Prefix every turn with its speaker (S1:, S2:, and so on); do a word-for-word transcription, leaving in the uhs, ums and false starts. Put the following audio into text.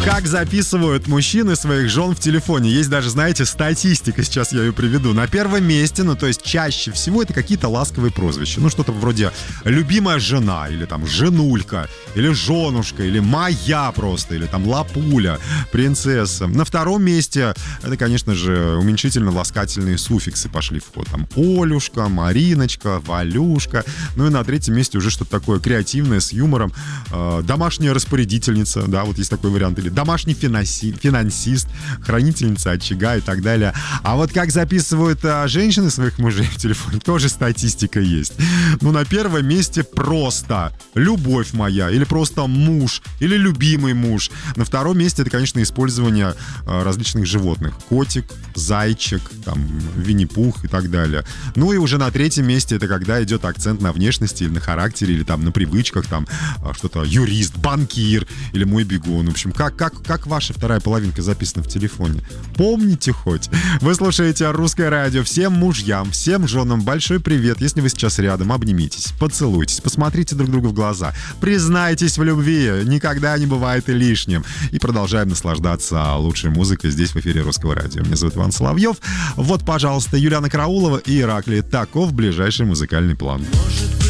S1: Как записывают мужчины своих жен в телефоне? Есть даже, знаете, статистика, сейчас я ее приведу. На первом месте, ну то есть чаще всего это какие-то ласковые прозвища. Ну что-то вроде «любимая жена», или там «женулька», или «женушка», или «моя» просто, или там «лапуля», «принцесса». На втором месте это, конечно же, уменьшительно-ласкательные суффиксы пошли в ход. Там «Олюшка», «Мариночка», «Валюшка». Ну и на третьем месте уже что-то такое креативное, с юмором. Э, «домашняя распорядительница», да, вот есть такой вариант. Или «домашний финанси- финансист», «хранительница очага» и так далее. А вот как записывают а, женщины своих мужей в телефоне, тоже статистика есть. Ну, на первом месте просто «любовь моя», или просто «муж», или «любимый муж». На втором месте это, конечно, использование а, различных животных. Котик, зайчик, там, Винни-Пух и так далее. Ну и уже на третьем месте это когда идет акцент на внешности, или на характере, или там на привычках, там а, что-то юрист, банкир или мой бегун. В общем, как, как, как ваша вторая половинка записана в телефоне? Помните хоть? Вы слушаете «Русское радио». Всем мужьям, всем женам большой привет. Если вы сейчас рядом, обнимитесь, поцелуйтесь, посмотрите друг другу в глаза, признайтесь в любви. Никогда не бывает и лишним. И продолжаем наслаждаться лучшей музыкой здесь в эфире «Русского радио». Меня зовут Иван Соловьев. Вот, пожалуйста, Юлиана Караулова и Ираклий. Таков ближайший музыкальный план.
S2: Может